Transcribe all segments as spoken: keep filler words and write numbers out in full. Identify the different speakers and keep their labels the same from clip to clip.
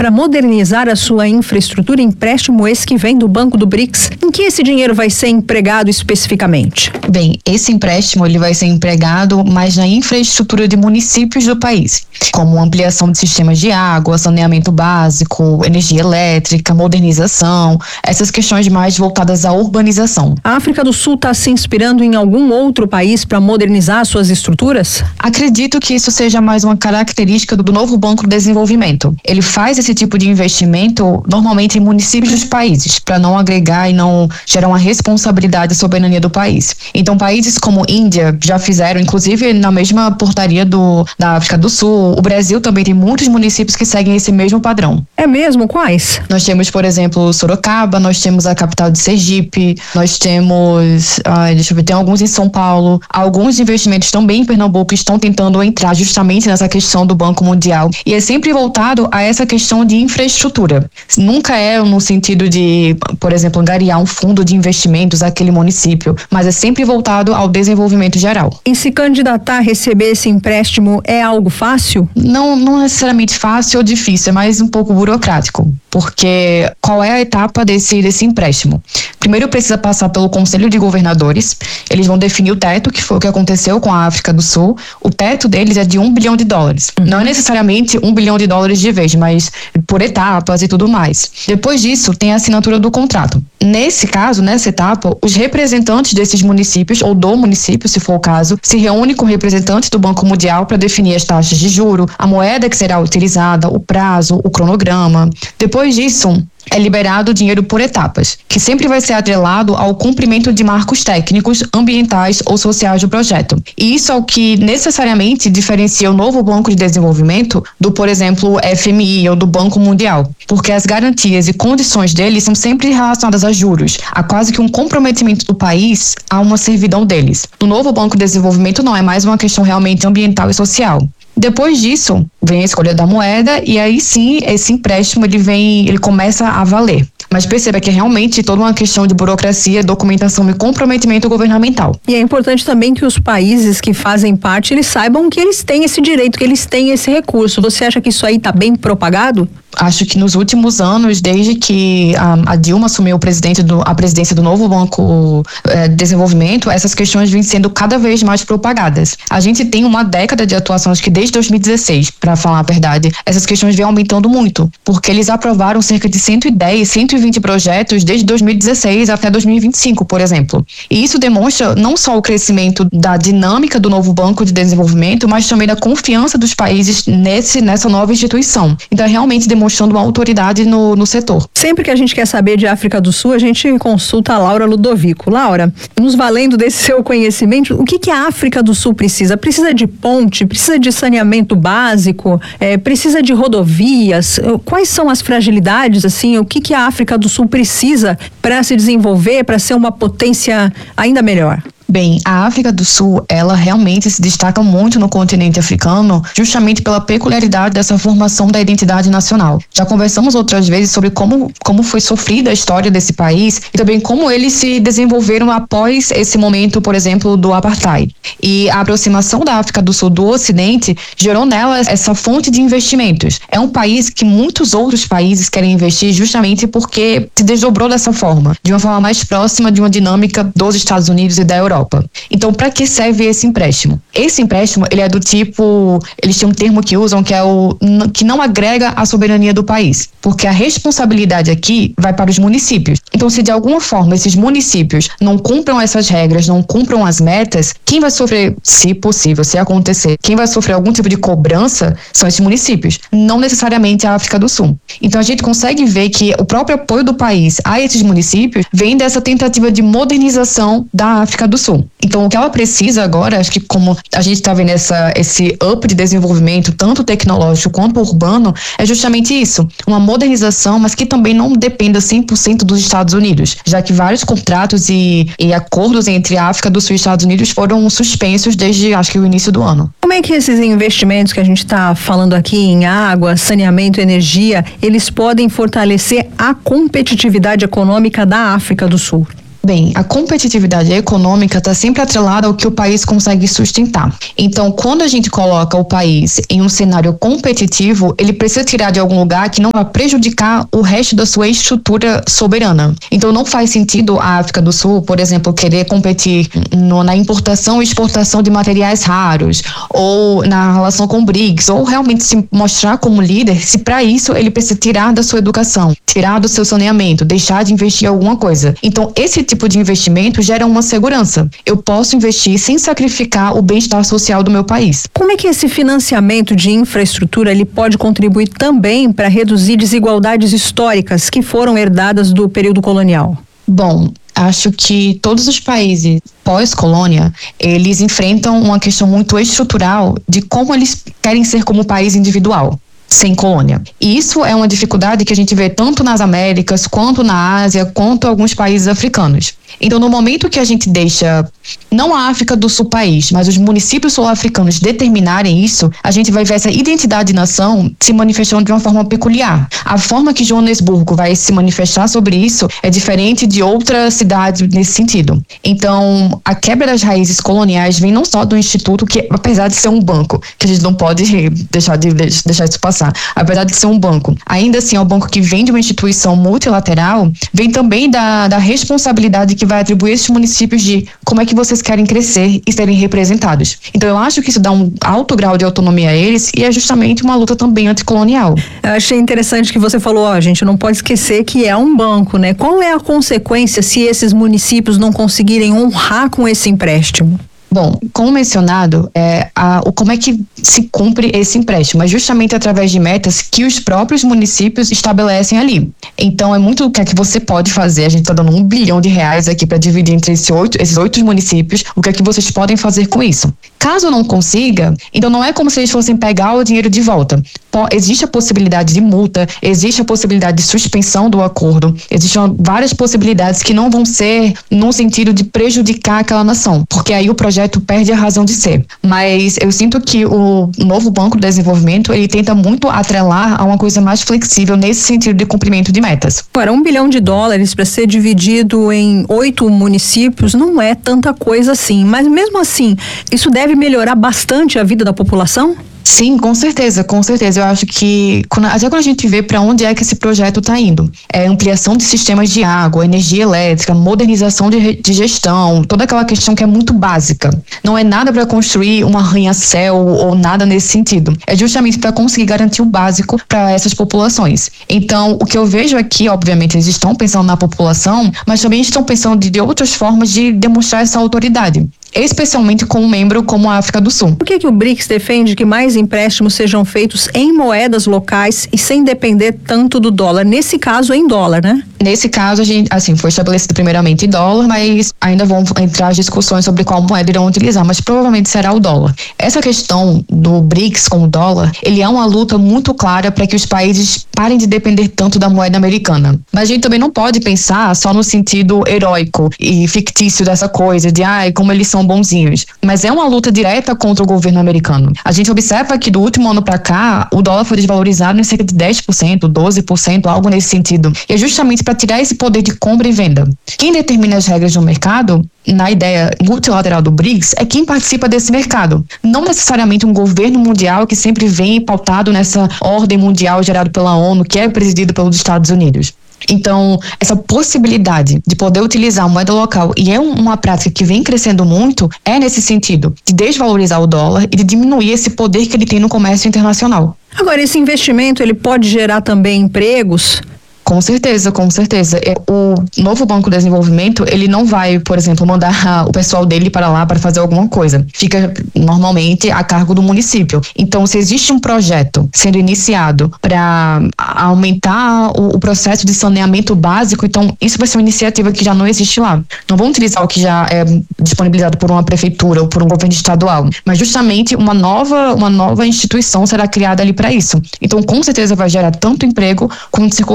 Speaker 1: para modernizar a sua infraestrutura, empréstimo esse que vem do Banco do BRICS. Em que esse dinheiro vai ser empregado especificamente?
Speaker 2: Bem, esse empréstimo ele vai ser empregado mais na infraestrutura de municípios do país, como ampliação de sistemas de água, saneamento básico, energia elétrica, modernização, essas questões mais voltadas à urbanização.
Speaker 1: A África do Sul está se inspirando em algum outro país para modernizar suas estruturas?
Speaker 2: Acredito que isso seja mais uma característica do novo Banco do Desenvolvimento. Ele faz esse tipo de investimento normalmente em municípios dos países, para não agregar e não gerar uma responsabilidade e soberania do país. Então, países como Índia já fizeram, inclusive na mesma portaria do, da África do Sul. O Brasil também tem muitos municípios que seguem esse mesmo padrão.
Speaker 1: É mesmo? Quais?
Speaker 2: Nós temos, por exemplo, Sorocaba, nós temos a capital de Sergipe, nós temos, ai, deixa eu ver, tem alguns em São Paulo. Alguns investimentos também em Pernambuco estão tentando entrar justamente nessa questão do Banco Mundial. E é sempre voltado a essa questão de infraestrutura. Nunca é no sentido de, por exemplo, angariar um fundo de investimentos àquele município, mas é sempre voltado ao desenvolvimento geral.
Speaker 1: E se candidatar a receber esse empréstimo é algo fácil?
Speaker 2: Não, não necessariamente fácil ou difícil, é mais um pouco burocrático, porque qual é a etapa desse, desse empréstimo? Primeiro precisa passar pelo Conselho de Governadores, eles vão definir o teto, que foi o que aconteceu com a África do Sul. O teto deles é de um bilhão de dólares. Uhum. Não é necessariamente um bilhão de dólares de vez, mas por etapas e tudo mais. Depois disso, tem a assinatura do contrato. Nesse caso, nessa etapa, os representantes desses municípios, ou do município, se for o caso, se reúnem com representantes do Banco Mundial para definir as taxas de juro, a moeda que será utilizada, o prazo, o cronograma. Depois disso, é liberado o dinheiro por etapas, que sempre vai ser atrelado ao cumprimento de marcos técnicos, ambientais ou sociais do projeto. E isso é o que necessariamente diferencia o novo Banco de Desenvolvimento do, por exemplo, F M I ou do Banco Mundial, porque as garantias e condições deles são sempre relacionadas a juros, a quase que um comprometimento do país a uma servidão deles. No novo Banco de Desenvolvimento não é mais uma questão realmente ambiental e social. Depois disso, vem a escolha da moeda e aí sim, esse empréstimo ele vem, ele começa a valer. Mas perceba que é realmente toda uma questão de burocracia, documentação e comprometimento governamental.
Speaker 1: E é importante também que os países que fazem parte, eles saibam que eles têm esse direito, que eles têm esse recurso. Você acha que isso aí está bem propagado?
Speaker 2: Acho que nos últimos anos, desde que a, a Dilma assumiu o presidente do, a presidência do novo Banco é, de Desenvolvimento, essas questões vêm sendo cada vez mais propagadas. A gente tem uma década de atuação, acho que desde dois mil e dezesseis, para falar a verdade, essas questões vêm aumentando muito, porque eles aprovaram cerca de cento e dez, cento e vinte projetos desde dois mil e dezesseis até dois mil e vinte e cinco, por exemplo. E isso demonstra não só o crescimento da dinâmica do novo Banco de Desenvolvimento, mas também da confiança dos países nesse, nessa nova instituição. Então, é realmente demonstrando uma autoridade no, no setor.
Speaker 1: Sempre que a gente quer saber de África do Sul, a gente consulta a Laura Ludovico. Laura, nos valendo desse seu conhecimento, o que, que a África do Sul precisa? Precisa de ponte? Precisa de saneamento básico? É, precisa de rodovias? Quais são as fragilidades, assim? O que, que a África do Sul precisa para se desenvolver, para ser uma potência ainda melhor?
Speaker 2: Bem, a África do Sul, ela realmente se destaca muito no continente africano, justamente pela peculiaridade dessa formação da identidade nacional. Já conversamos outras vezes sobre como, como foi sofrida a história desse país e também como eles se desenvolveram após esse momento, por exemplo, do apartheid. E a aproximação da África do Sul do Ocidente gerou nela essa fonte de investimentos. É um país que muitos outros países querem investir justamente porque se desdobrou dessa forma, de uma forma mais próxima de uma dinâmica dos Estados Unidos e da Europa. Então, para que serve esse empréstimo? Esse empréstimo, ele é do tipo, eles têm um termo que usam que é o que não agrega a soberania do país, porque a responsabilidade aqui vai para os municípios. Então, se de alguma forma esses municípios não cumpram essas regras, não cumpram as metas, quem vai sofrer, se possível, se acontecer, quem vai sofrer algum tipo de cobrança são esses municípios, não necessariamente a África do Sul. Então, a gente consegue ver que o próprio apoio do país a esses municípios vem dessa tentativa de modernização da África do Sul. Então, o que ela precisa agora, acho que como a gente está vendo essa, esse up de desenvolvimento, tanto tecnológico quanto urbano, é justamente isso, uma modernização, mas que também não dependa cem por cento dos Estados Unidos, já que vários contratos e, e acordos entre a África do Sul e Estados Unidos foram suspensos desde, acho que, o início do ano.
Speaker 1: Como é que esses investimentos que a gente está falando aqui em água, saneamento, energia, eles podem fortalecer a competitividade econômica da África do Sul?
Speaker 2: Bem, a competitividade econômica está sempre atrelada ao que o país consegue sustentar. Então, quando a gente coloca o país em um cenário competitivo, ele precisa tirar de algum lugar que não vai prejudicar o resto da sua estrutura soberana. Então, não faz sentido a África do Sul, por exemplo, querer competir no, na importação e exportação de materiais raros, ou na relação com o BRICS, ou realmente se mostrar como líder, se para isso ele precisa tirar da sua educação, tirar do seu saneamento, deixar de investir em alguma coisa. Então, esse tipo de investimento gera uma segurança. Eu posso investir sem sacrificar o bem-estar social do meu país.
Speaker 1: Como é que esse financiamento de infraestrutura ele pode contribuir também para reduzir desigualdades históricas que foram herdadas do período colonial?
Speaker 2: Bom, acho que todos os países pós-colônia, eles enfrentam uma questão muito estrutural de como eles querem ser como país individual, sem colônia. E isso é uma dificuldade que a gente vê tanto nas Américas, quanto na Ásia, quanto em alguns países africanos. Então, no momento que a gente deixa, não a África do Sul país, mas os municípios sul-africanos determinarem isso, a gente vai ver essa identidade de nação se manifestando de uma forma peculiar. A forma que Joanesburgo vai se manifestar sobre isso é diferente de outras cidades nesse sentido. Então, a quebra das raízes coloniais vem não só do Instituto, que apesar de ser um banco, que a gente não pode deixar, de, deixar isso passar, apesar de ser um banco, ainda assim é um banco que vem de uma instituição multilateral, vem também da, da responsabilidade que vai atribuir a esses municípios de como é que vocês querem crescer e serem representados. Então eu acho que isso dá um alto grau de autonomia a eles e é justamente uma luta também anticolonial.
Speaker 1: Eu achei interessante que você falou, ó, a gente não pode esquecer que é um banco, né? Qual é a consequência se esses municípios não conseguirem honrar com esse empréstimo?
Speaker 2: Bom, como mencionado, é, a, o, como é que se cumpre esse empréstimo? É justamente através de metas que os próprios municípios estabelecem ali. Então, é muito o que é que você pode fazer. A gente está dando um bilhão de reais aqui para dividir entre esse oito, esses oito municípios. O que é que vocês podem fazer com isso? Caso não consiga, então não é como se eles fossem pegar o dinheiro de volta. Existe a possibilidade de multa, existe a possibilidade de suspensão do acordo, existem várias possibilidades que não vão ser no sentido de prejudicar aquela nação, porque aí o projeto perde a razão de ser. Mas eu sinto que o novo Banco de Desenvolvimento, ele tenta muito atrelar a uma coisa mais flexível nesse sentido de cumprimento de metas.
Speaker 1: Agora, um bilhão de dólares para ser dividido em oito municípios não é tanta coisa assim, mas mesmo assim, isso deve melhorar bastante a vida da população?
Speaker 2: Sim, com certeza, com certeza. Eu acho que, quando, até quando a gente vê para onde é que esse projeto está indo, é ampliação de sistemas de água, energia elétrica, modernização de, de gestão, toda aquela questão que é muito básica. Não é nada para construir um arranha-céu ou nada nesse sentido. É justamente para conseguir garantir o básico para essas populações. Então, o que eu vejo aqui, obviamente, eles estão pensando na população, mas também estão pensando de, de outras formas de demonstrar essa autoridade, especialmente com um membro como a África do Sul.
Speaker 1: Por que que o BRICS defende que mais empréstimos sejam feitos em moedas locais e sem depender tanto do dólar? Nesse caso, em dólar, né?
Speaker 2: Nesse caso, a gente, assim, foi estabelecido primeiramente em dólar, mas ainda vão entrar as discussões sobre qual moeda irão utilizar, mas provavelmente será o dólar. Essa questão do BRICS com o dólar, ele é uma luta muito clara para que os países parem de depender tanto da moeda americana. Mas a gente também não pode pensar só no sentido heróico e fictício dessa coisa, de ai, como eles são bonzinhos. Mas é uma luta direta contra o governo americano. A gente observa que do último ano para cá, o dólar foi desvalorizado em cerca de dez por cento, doze por cento, algo nesse sentido. E é justamente para tirar esse poder de compra e venda. Quem determina as regras do mercado, na ideia multilateral do BRICS, é quem participa desse mercado. Não necessariamente um governo mundial que sempre vem pautado nessa ordem mundial gerada pela ONU, que é presidido pelos Estados Unidos. Então, essa possibilidade de poder utilizar a moeda local, e é uma prática que vem crescendo muito, é nesse sentido, de desvalorizar o dólar e de diminuir esse poder que ele tem no comércio internacional.
Speaker 1: Agora, esse investimento, ele pode gerar também empregos?
Speaker 2: Com certeza, com certeza. O novo Banco de Desenvolvimento, ele não vai, por exemplo, mandar o pessoal dele para lá para fazer alguma coisa. Fica normalmente a cargo do município. Então, se existe um projeto sendo iniciado para aumentar o, o processo de saneamento básico, então isso vai ser uma iniciativa que já não existe lá. Não vão utilizar o que já é disponibilizado por uma prefeitura ou por um governo estadual, mas justamente uma nova, uma nova instituição será criada ali para isso. Então, com certeza vai gerar tanto emprego quanto circulação de bens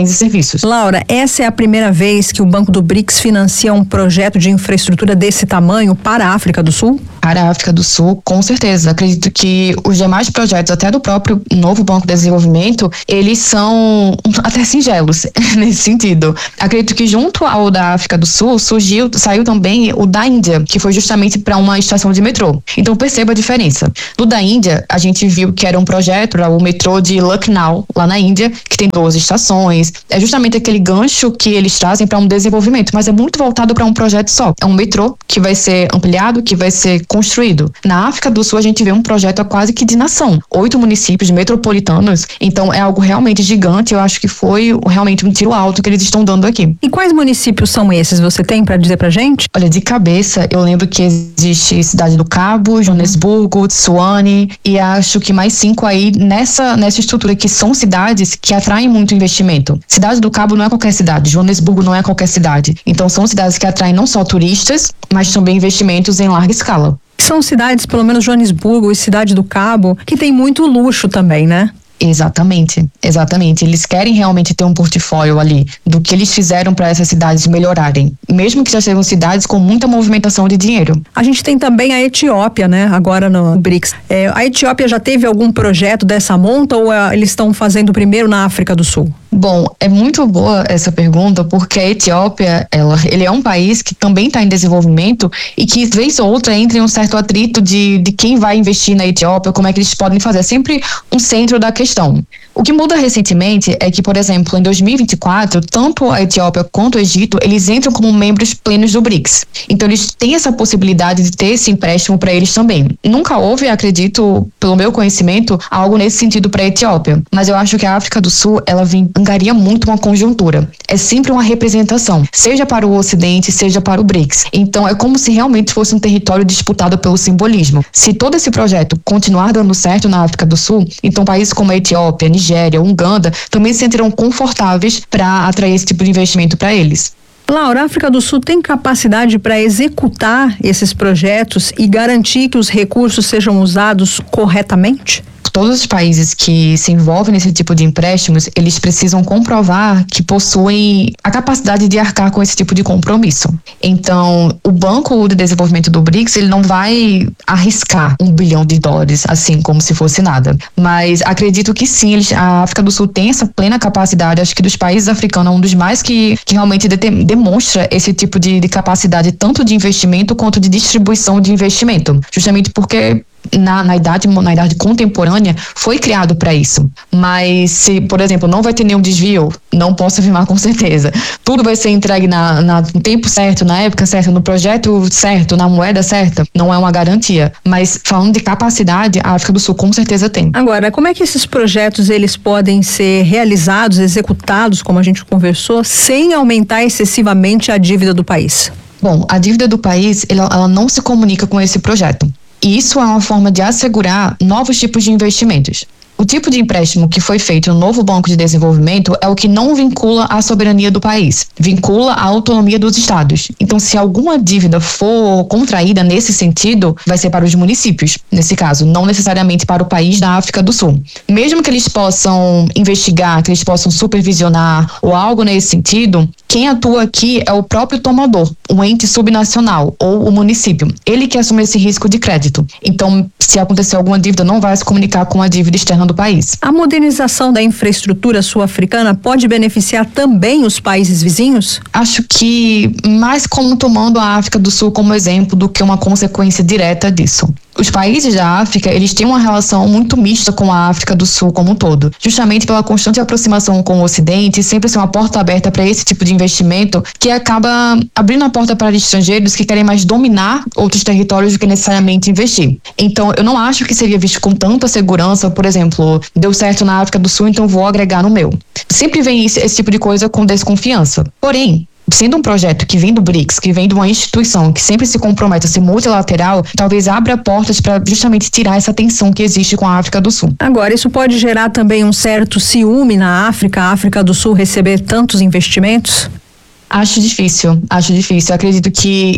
Speaker 2: bens e serviços.
Speaker 1: Laura, essa é a primeira vez que o Banco do BRICS financia um projeto de infraestrutura desse tamanho para a África do Sul?
Speaker 2: Para a África do Sul, com certeza. Acredito que os demais projetos, até do próprio novo Banco de Desenvolvimento, eles são até singelos nesse sentido. Acredito que junto ao da África do Sul, surgiu, saiu também o da Índia, que foi justamente para uma estação de metrô. Então perceba a diferença. No da Índia, a gente viu que era um projeto para o metrô de Lucknow, lá na Índia, que tem doze estações. É justamente aquele gancho que eles trazem para um desenvolvimento, mas é muito voltado para um projeto só. É um metrô que vai ser ampliado, que vai ser construído. Na África do Sul, a gente vê um projeto quase que de nação. Oito municípios metropolitanos, então é algo realmente gigante. Eu acho que foi realmente um tiro alto que eles estão dando aqui.
Speaker 1: E quais municípios são esses? Você tem para dizer pra gente?
Speaker 2: Olha, de cabeça, eu lembro que existe Cidade do Cabo, Joanesburgo, Tsuane, e acho que mais cinco aí nessa, nessa estrutura, que são cidades que atraem muito investimento. Cidade do Cabo não é qualquer cidade, Joanesburgo não é qualquer cidade. Então são cidades que atraem não só turistas, mas também investimentos em larga escala.
Speaker 1: São cidades, pelo menos Joanesburgo e Cidade do Cabo, que tem muito luxo também, né?
Speaker 2: Exatamente, exatamente. Eles querem realmente ter um portfólio ali do que eles fizeram para essas cidades melhorarem, mesmo que já sejam cidades com muita movimentação de dinheiro.
Speaker 1: A gente tem também a Etiópia, né? Agora no BRICS. É, a Etiópia já teve algum projeto dessa monta ou é, eles estão fazendo primeiro na África do Sul?
Speaker 2: Bom, é muito boa essa pergunta, porque a Etiópia, ela, ele é um país que também está em desenvolvimento e que, vez ou outra, entra em um certo atrito de, de quem vai investir na Etiópia, como é que eles podem fazer. É sempre um centro da questão. O que muda recentemente é que, por exemplo, em dois mil e vinte e quatro, tanto a Etiópia quanto o Egito, eles entram como membros plenos do BRICS. Então, eles têm essa possibilidade de ter esse empréstimo para eles também. Nunca houve, acredito, pelo meu conhecimento, algo nesse sentido para a Etiópia. Mas eu acho que a África do Sul, ela vem angaria muito uma conjuntura. É sempre uma representação, seja para o Ocidente, seja para o BRICS. Então, é como se realmente fosse um território disputado pelo simbolismo. Se todo esse projeto continuar dando certo na África do Sul, então países como a Etiópia, Nigéria, Uganda, também se sentirão confortáveis para atrair esse tipo de investimento para eles.
Speaker 1: Laura, a África do Sul tem capacidade para executar esses projetos e garantir que os recursos sejam usados corretamente?
Speaker 2: Todos os países que se envolvem nesse tipo de empréstimos, eles precisam comprovar que possuem a capacidade de arcar com esse tipo de compromisso. Então, o Banco de Desenvolvimento do BRICS, ele não vai arriscar um bilhão de dólares, assim como se fosse nada. Mas acredito que sim, eles, a África do Sul tem essa plena capacidade. Acho que dos países africanos é um dos mais que, que realmente de, demonstra esse tipo de, de capacidade, tanto de investimento quanto de distribuição de investimento. Justamente porque Na, na, idade, na idade contemporânea foi criado para isso. Mas se, por exemplo, não vai ter nenhum desvio, não posso afirmar com certeza. Tudo vai ser entregue na, na, no tempo certo, na época certa, no projeto certo, na moeda certa, não é uma garantia. Mas falando de capacidade, a África do Sul com certeza tem.
Speaker 1: Agora, como é que esses projetos eles podem ser realizados, executados, como a gente conversou, sem aumentar excessivamente a dívida do país?
Speaker 2: Bom, a dívida do país, ela, ela não se comunica com esse projeto. E isso é uma forma de assegurar novos tipos de investimentos. O tipo de empréstimo que foi feito no novo Banco de Desenvolvimento é o que não vincula a soberania do país, vincula a autonomia dos estados. Então, se alguma dívida for contraída nesse sentido, vai ser para os municípios, nesse caso, não necessariamente para o país da África do Sul. Mesmo que eles possam investigar, que eles possam supervisionar ou algo nesse sentido, quem atua aqui é o próprio tomador, um ente subnacional ou o município. Ele que assume esse risco de crédito. Então, se acontecer alguma dívida, não vai se comunicar com a dívida externa do país.
Speaker 1: A modernização da infraestrutura sul-africana pode beneficiar também os países vizinhos?
Speaker 2: Acho que mais como tomando a África do Sul como exemplo do que uma consequência direta disso. Os países da África, eles têm uma relação muito mista com a África do Sul como um todo, justamente pela constante aproximação com o Ocidente e sempre ser uma porta aberta para esse tipo de investimento que acaba abrindo a porta para estrangeiros que querem mais dominar outros territórios do que necessariamente investir. Então, eu não acho que seria visto com tanta segurança, por exemplo, deu certo na África do Sul, então vou agregar no meu. Sempre vem esse, esse tipo de coisa com desconfiança. Porém, sendo um projeto que vem do BRICS, que vem de uma instituição que sempre se compromete a ser multilateral, talvez abra portas para justamente tirar essa tensão que existe com a África do Sul.
Speaker 1: Agora, isso pode gerar também um certo ciúme na África, a África do Sul receber tantos investimentos?
Speaker 2: Acho difícil, acho difícil. Acredito que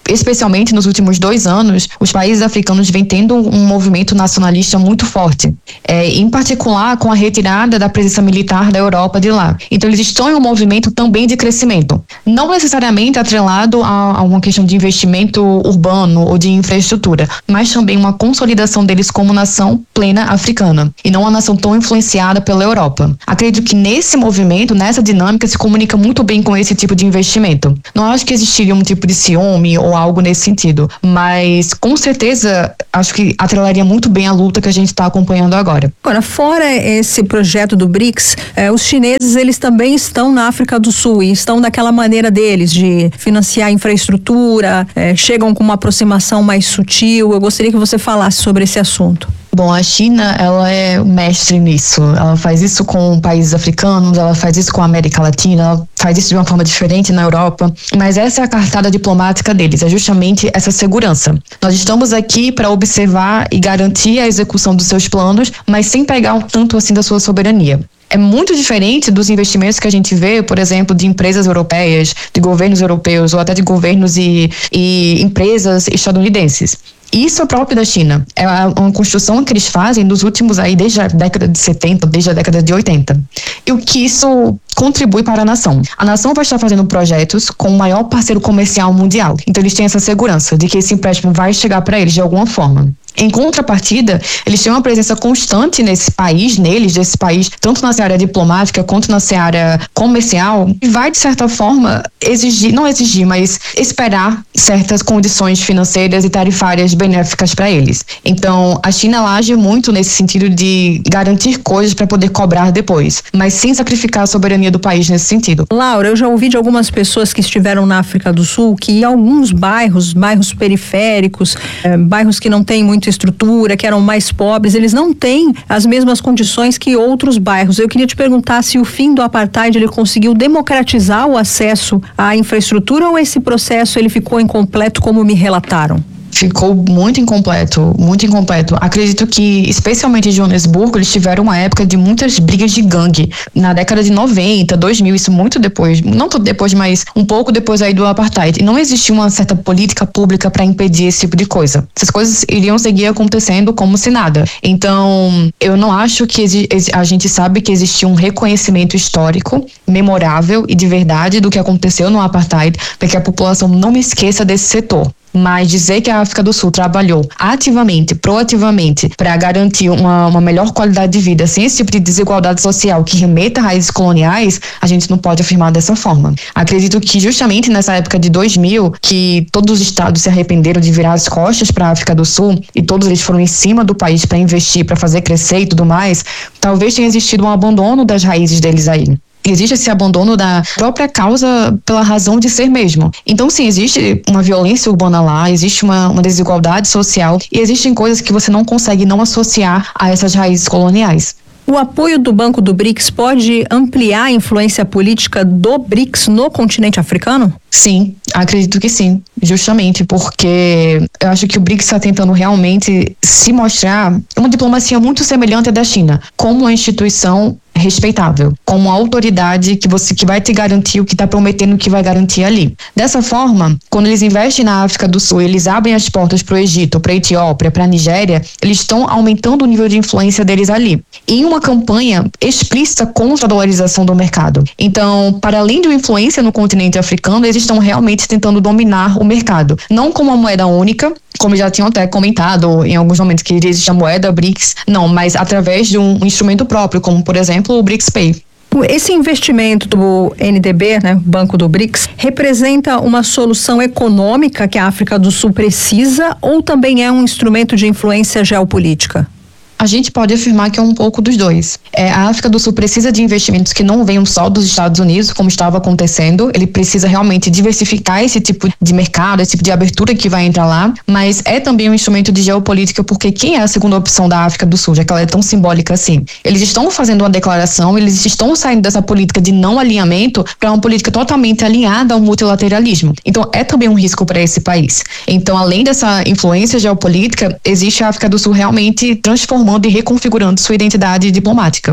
Speaker 2: especialmente nos últimos dois anos, os países africanos vêm tendo um movimento nacionalista muito forte, é, em particular com a retirada da presença militar da Europa de lá. Então eles estão em um movimento também de crescimento, não necessariamente atrelado a, a uma questão de investimento urbano ou de infraestrutura, mas também uma consolidação deles como nação plena africana, e não uma nação tão influenciada pela Europa. Acredito que nesse movimento, nessa dinâmica, se comunica muito bem com esse tipo de investimento. Não acho que existiria um tipo de ciúme ou algo nesse sentido, mas com certeza acho que atrelaria muito bem a luta que a gente está acompanhando agora.
Speaker 1: Agora, fora esse projeto do BRICS, eh, os chineses eles também estão na África do Sul e estão daquela maneira deles de financiar infraestrutura, eh, chegam com uma aproximação mais sutil. Eu gostaria que você falasse sobre esse assunto.
Speaker 2: Bom, a China, ela é mestre nisso. Ela faz isso com países africanos, ela faz isso com a América Latina, ela faz isso de uma forma diferente na Europa. Mas essa é a cartada diplomática deles, é justamente essa segurança. Nós estamos aqui para observar e garantir a execução dos seus planos, mas sem pegar o tanto assim da sua soberania. É muito diferente dos investimentos que a gente vê, por exemplo, de empresas europeias, de governos europeus ou até de governos e, e empresas estadunidenses. Isso é próprio da China. É uma construção que eles fazem nos últimos aí, desde a década de setenta, desde a década de oitenta. E o que isso contribui para a nação? A nação vai estar fazendo projetos com o maior parceiro comercial mundial. Então eles têm essa segurança de que esse empréstimo vai chegar para eles de alguma forma. Em contrapartida, eles têm uma presença constante nesse país, neles, desse país, tanto na seara diplomática quanto na seara comercial, e vai, de certa forma, exigir, não exigir, mas esperar certas condições financeiras e tarifárias benéficas para eles. Então, a China ela age muito nesse sentido de garantir coisas para poder cobrar depois, mas sem sacrificar a soberania do país nesse sentido.
Speaker 1: Laura, eu já ouvi de algumas pessoas que estiveram na África do Sul que em alguns bairros, bairros periféricos, eh, bairros que não têm muito estrutura, que eram mais pobres, eles não têm as mesmas condições que outros bairros. Eu queria te perguntar se o fim do apartheid ele conseguiu democratizar o acesso à infraestrutura ou esse processo ele ficou incompleto, como me relataram?
Speaker 2: Ficou muito incompleto, muito incompleto. Acredito que, especialmente em Joanesburgo, eles tiveram uma época de muitas brigas de gangue. Na década de noventa, dois mil, isso muito depois, não tudo depois, mas um pouco depois aí do apartheid. E não existia uma certa política pública para impedir esse tipo de coisa. Essas coisas iriam seguir acontecendo como se nada. Então, eu não acho que a gente sabe que existia um reconhecimento histórico, memorável e de verdade do que aconteceu no apartheid, para que a população não esqueça desse setor. Mas dizer que a África do Sul trabalhou ativamente, proativamente, para garantir uma, uma melhor qualidade de vida, sem esse tipo de desigualdade social que remeta a raízes coloniais, a gente não pode afirmar dessa forma. Acredito que justamente nessa época de dois mil, que todos os estados se arrependeram de virar as costas para a África do Sul, e todos eles foram em cima do país para investir, para fazer crescer e tudo mais, talvez tenha existido um abandono das raízes deles aí. Existe esse abandono da própria causa pela razão de ser mesmo. Então, sim, existe uma violência urbana lá, existe uma, uma desigualdade social e existem coisas que você não consegue não associar a essas raízes coloniais.
Speaker 1: O apoio do Banco do BRICS pode ampliar a influência política do BRICS no continente africano?
Speaker 2: Sim, acredito que sim, justamente porque eu acho que o BRICS está tentando realmente se mostrar uma diplomacia muito semelhante à da China, como uma instituição respeitável, como uma autoridade que você que vai te garantir o que está prometendo que vai garantir ali. Dessa forma, quando eles investem na África do Sul, eles abrem as portas para o Egito, para a Etiópia, para a Nigéria, eles estão aumentando o nível de influência deles ali. Em uma campanha explícita contra a dolarização do mercado. Então, para além de uma influência no continente africano, eles estão realmente tentando dominar o mercado. Não como uma moeda única, como já tinham até comentado em alguns momentos que existe a moeda BRICS, não, mas através de um instrumento próprio, como por exemplo o BRICS Pay.
Speaker 1: Esse investimento do N D B, né, Banco do BRICS, representa uma solução econômica que a África do Sul precisa ou também é um instrumento de influência geopolítica?
Speaker 2: A gente pode afirmar que é um pouco dos dois. É, a África do Sul precisa de investimentos que não venham só dos Estados Unidos, como estava acontecendo. Ele precisa realmente diversificar esse tipo de mercado, esse tipo de abertura que vai entrar lá. Mas é também um instrumento de geopolítica, porque quem é a segunda opção da África do Sul, já que ela é tão simbólica assim? Eles estão fazendo uma declaração, eles estão saindo dessa política de não alinhamento para uma política totalmente alinhada ao multilateralismo. Então, é também um risco para esse país. Então, além dessa influência geopolítica, existe a África do Sul realmente transformando e reconfigurando sua identidade diplomática.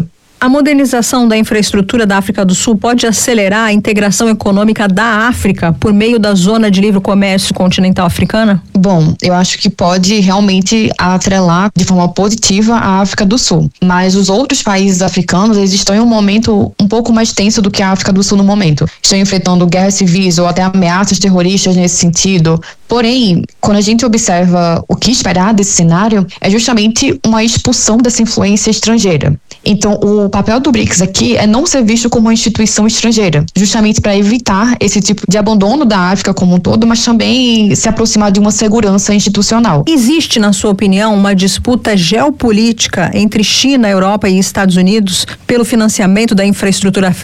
Speaker 1: A modernização da infraestrutura da África do Sul pode acelerar a integração econômica da África por meio da zona de livre comércio continental africana?
Speaker 2: Bom, eu acho que pode realmente atrelar de forma positiva a África do Sul, mas os outros países africanos, eles estão em um momento um pouco mais tenso do que a África do Sul no momento. Estão enfrentando guerras civis ou até ameaças terroristas nesse sentido. Porém, quando a gente observa o que esperar desse cenário, é justamente uma expulsão dessa influência estrangeira. Então, o papel do BRICS aqui é não ser visto como uma instituição estrangeira, justamente para evitar esse tipo de abandono da África como um todo, mas também se aproximar de uma segurança institucional.
Speaker 1: Existe, na sua opinião, uma disputa geopolítica entre China, Europa e Estados Unidos pelo financiamento da infraestrutura